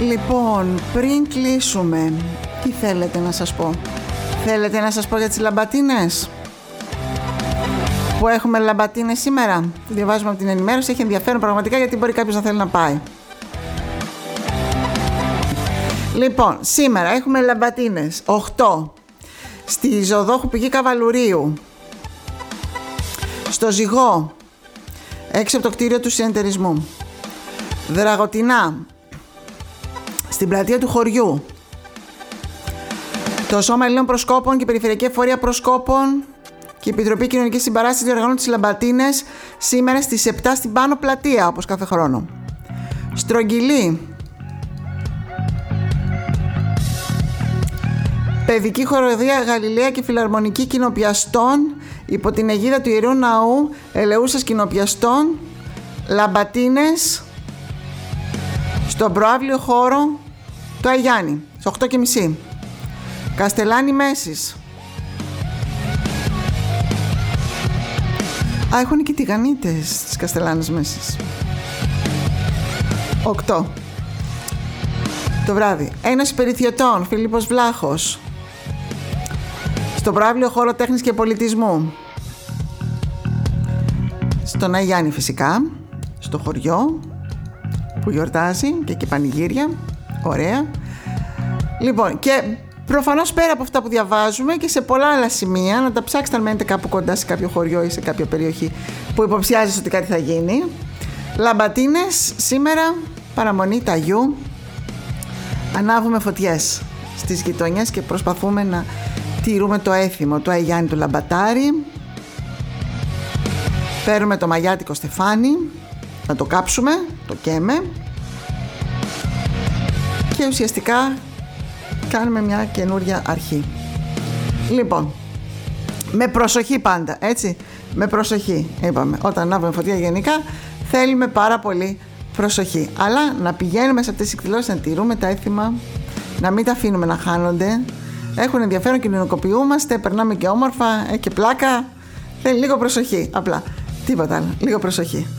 Λοιπόν, πριν κλείσουμε, τι θέλετε να σας πω? Θέλετε να σας πω για τις λαμπατίνες? Που έχουμε λαμπατίνες σήμερα. Το διαβάζουμε από την ενημέρωση, έχει ενδιαφέρον πραγματικά, γιατί μπορεί κάποιος να θέλει να πάει. Λοιπόν, σήμερα έχουμε λαμπατίνες 8 στη Ζωοδόχου Πηγή Καβαλουρίου, στο Ζυγό, έξω από το κτίριο του συνεταιρισμού, Δραγωτινά, στην πλατεία του χωριού, το Σώμα Ελλήνων Προσκόπων και η Περιφερειακή Εφορία Προσκόπων και η Επιτροπή Κοινωνικής Συμπαράστασης διοργανώνουν τις λαμπατίνες σήμερα στις 7 στην Πάνω Πλατεία, όπως κάθε χρόνο. Στρογγυλή, Παιδική Χοροδία Γαλιλαία και Φιλαρμονική Κοινοπιαστών υπό την αιγίδα του Ιερού Ναού Ελεούσας Κοινοπιαστών, λαμπατίνες στον προαύλιο χώρο του Αγιάννη, στις 8:30. Καστελάνη Μέσης. Έχουν και τηγανίτες στις Καστελάνες Μέσης. 8 το βράδυ. Ένωση Περιθιωτών Φίλιππος Βλάχος, στο προαύλιο χώρο Τέχνης και Πολιτισμού, στον Αγιάννη φυσικά, στο χωριό που γιορτάζει και εκεί πανηγύρια. Ωραία. Λοιπόν, και προφανώς πέρα από αυτά που διαβάζουμε και σε πολλά άλλα σημεία, να τα ψάξετε αν μένετε κάπου κοντά σε κάποιο χωριό ή σε κάποια περιοχή που υποψιάζεστε ότι κάτι θα γίνει. Λαμπατίνες σήμερα, παραμονή Ταγιού. Ανάβουμε φωτιές στις γειτονιές και προσπαθούμε να τηρούμε το έθιμο του Αγιάννη του Λαμπατάρη. Παίρνουμε το μαγιάτικο στεφάνι, να το κάψουμε, το καίμε, και ουσιαστικά κάνουμε μια καινούρια αρχή. Λοιπόν, με προσοχή πάντα, έτσι, με προσοχή είπαμε. Όταν ανάβουμε φωτιά γενικά θέλουμε πάρα πολύ προσοχή, αλλά να πηγαίνουμε σε αυτές τις εκδηλώσεις, να τηρούμε τα έθιμα, να μην τα αφήνουμε να χάνονται. Έχουν ενδιαφέρον, κοινωνικοποιούμαστε, περνάμε και όμορφα, και πλάκα. Θέλει λίγο προσοχή, απλά, τίποτα άλλο, λίγο προσοχή.